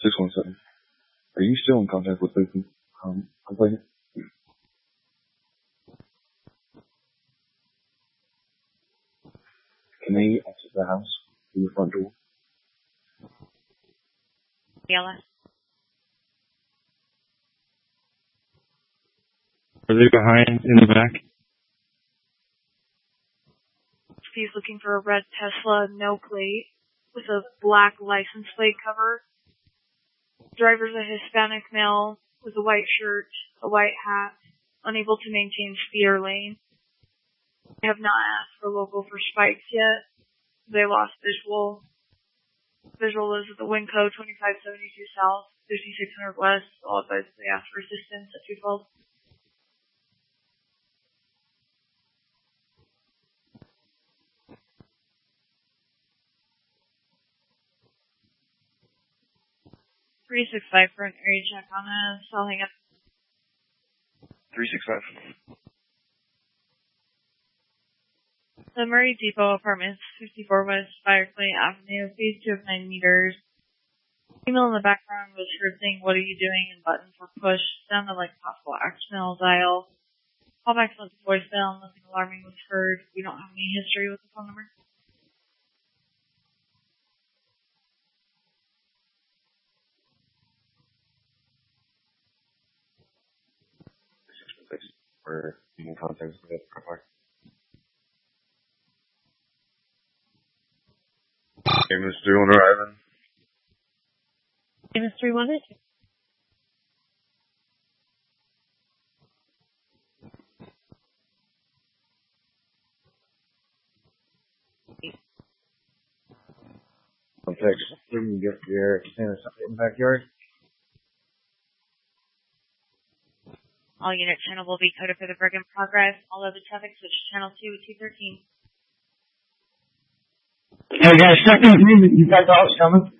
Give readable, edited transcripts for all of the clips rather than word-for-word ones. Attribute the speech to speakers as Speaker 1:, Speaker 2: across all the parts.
Speaker 1: 617. Are you still in contact with the complainant? Can they exit the house through the front door?
Speaker 2: Yella.
Speaker 3: Are they behind in the back?
Speaker 2: He's looking for a red Tesla, no plate, with a black license plate cover. Driver's a Hispanic male with a white shirt, a white hat, unable to maintain speeder lane. I have not asked for local for spikes yet. They lost visual. Visual is at the Winco 2572 South, 5600 West. All advised they asked for assistance at 212. $365 for an area check on it. So I'll hang up.
Speaker 1: 365.
Speaker 2: The Murray Depot Apartments, 54 West Fireclay Avenue, phase 2 of 9 meters. Female in the background was heard saying, "What are you doing?" and buttons were pushed. Sounded like possible accidental dial. Callback went to voicemail. Nothing alarming was heard. We don't have any history with the phone number.
Speaker 1: Or in contact with the car. Amos 300 Ivan.
Speaker 2: Amos 300?
Speaker 1: Contact. You get your container in the backyard.
Speaker 2: All unit channel will be coded for the break in progress. All other traffic switch to channel 2 with 213.
Speaker 4: Hey guys, second agreement, you got dogs coming?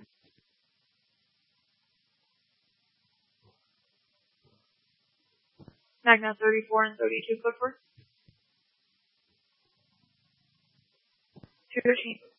Speaker 2: Magna 34 and 32 code for 213.